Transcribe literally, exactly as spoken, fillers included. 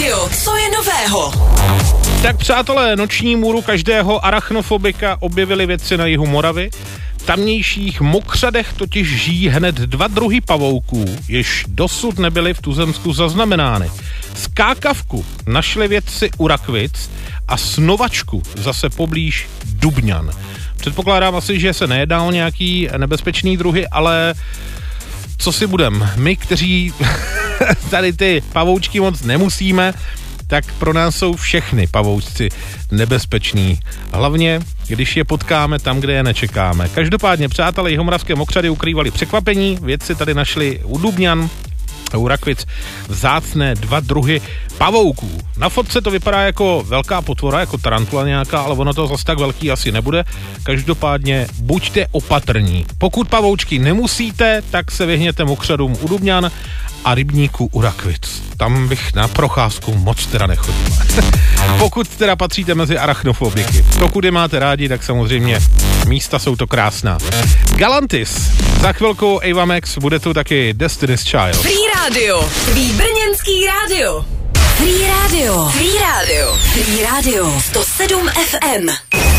rádio, co je nového? Tak přátelé, noční můru každého arachnofobika objevili vědci na jihu Moravy. V tamnějších mokřadech totiž žijí hned dva druhy pavouků, jež dosud nebyly v tuzemsku zaznamenány. Skákavku našli vědci u Rakvic a snovačku zase poblíž Dubňan. Předpokládám asi, že se nejedná o nějaký nebezpečný druhy, ale co si budem, my, kteří tady ty pavoučky moc nemusíme, tak pro nás jsou všechny pavoučci nebezpeční. Hlavně, když je potkáme tam, kde je nečekáme. Každopádně přátelé jihomoravské mokřady ukrývali překvapení, vědci tady našli u Dubňan, u Rakvic vzácné dva druhy pavouků. Na fotce to vypadá jako velká potvora, jako tarantula nějaká, ale ono to zase tak velký asi nebude. Každopádně buďte opatrní. Pokud pavoučky nemusíte, tak se vyhněte mokřadům u Dubňan a rybníku u Rakvic. Tam bych na procházku moc teda nechodil. Pokud teda patříte mezi arachnofobiky. Pokud je máte rádi, tak samozřejmě místa jsou to krásná. Galantis. Za chvilku Ava Max, bude tu taky Destiny's Child. Free Radio. Tvý brněnský rádio. Free Radio. Free Radio. Free Radio. sto sedm ef em.